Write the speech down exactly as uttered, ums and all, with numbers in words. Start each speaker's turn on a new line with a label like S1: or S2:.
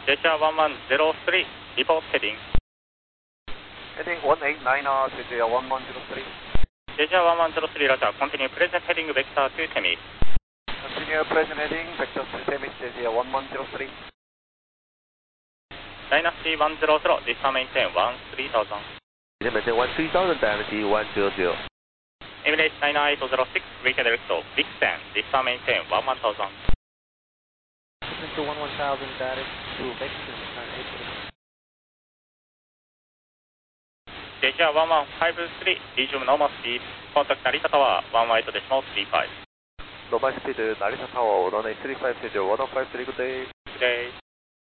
S1: J one one zero three, report heading.
S2: Heading one eight nine, uh, J one one zero three.
S1: J one one zero three, roger. Continue present heading vector to Temis.
S2: Continue present heading vector to Temis, J one one zero three.
S1: Dynasty one zero zero, descend maintain one three thousand.
S3: Maintain one three thousand, Dynasty one zero zero.
S1: Emirates nine eight zero six, weekend direct, Vixen, descend maintain one one thousand.
S4: To one one thousand, direct to Vixen, nine eight zero six.
S1: J one one five three, resume normal speed, contact Narita Tower, one eight decimal three five.
S2: Normal speed, Narita Tower, one eight three five, J one one five three, good day.
S1: Good day.